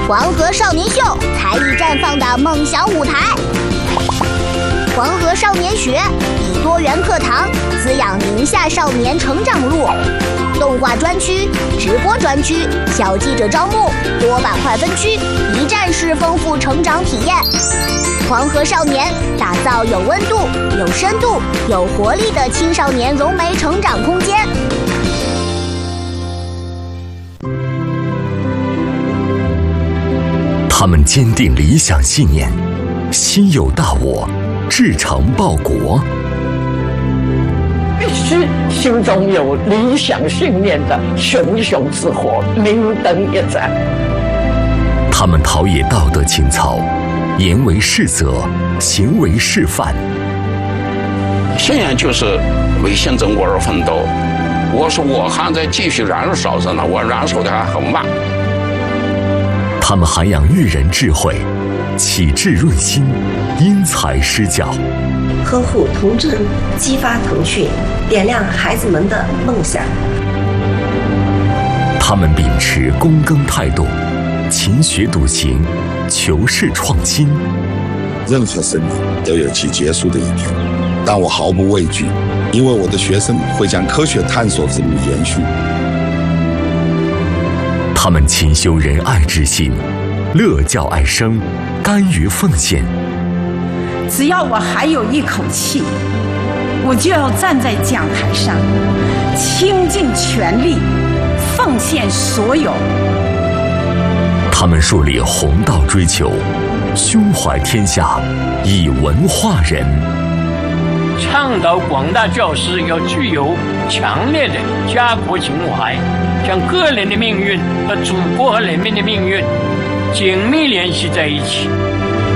黄河少年秀才艺绽放的梦想舞台。黄河少年学以多元课堂滋养宁夏少年成长路。动画专区、直播专区、小记者招募、多板块分区，一站式丰富成长体验。黄河少年打造有温度、有深度、有活力的青少年融媒成长空间。 他们坚定理想信念，心有大我，志成报国。 必须心中有理想信念的熊熊之火，明灯一盏。 他们陶冶道德情操，言为是则，行为示范。 现在就是为新中国而奋斗。我说我还在继续燃烧着呢，我燃烧的还很慢。 他们涵养育人智慧，启智润心，因材施教， 呵护童真，激发腾讯，点亮孩子们的梦想。 他们秉持躬耕态度，勤学笃行，求是创新。 任何生命都有其结束的一天，但我毫不畏惧，因为我的学生会将科学探索之路延续。 他们勤修仁爱之心，乐教爱生，甘于奉献。 只要我还有一口气，我就要站在讲台上，倾尽全力，奉献所有。 他们树立弘道追求，胸怀天下，以文化人。 倡导广大教师要具有强烈的家国情怀，将个人的命运和祖国和人民的命运紧密联系在一起，